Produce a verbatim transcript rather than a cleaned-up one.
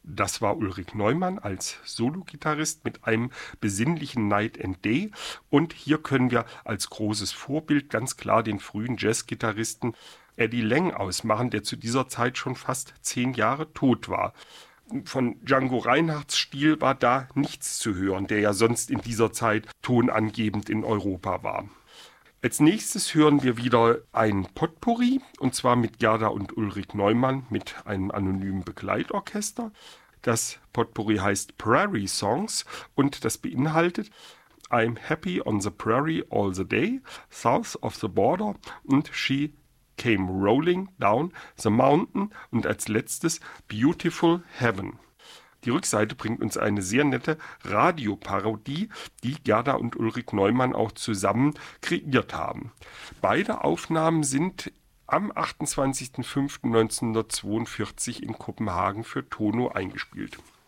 Das war Ulrich Neumann als Sologitarrist mit einem besinnlichen Night and Day. Und hier können wir als großes Vorbild ganz klar den frühen Jazzgitarristen Eddie Lang ausmachen, der zu dieser Zeit schon fast zehn Jahre tot war. Von Django Reinhardts Stil war da nichts zu hören, der ja sonst in dieser Zeit tonangebend in Europa war. Als nächstes hören wir wieder ein Potpourri, und zwar mit Gerda und Ulrich Neumann mit einem anonymen Begleitorchester. Das Potpourri heißt Prairie Songs und das beinhaltet I'm happy on the prairie all the day, south of the border und She came rolling down the mountain und als letztes Beautiful Heaven. Die Rückseite bringt uns eine sehr nette Radioparodie, die Gerda und Ulrich Neumann auch zusammen kreiert haben. Beide Aufnahmen sind am achtundzwanzigsten fünften neunzehnhundertzweiundvierzig in Kopenhagen für Tono eingespielt.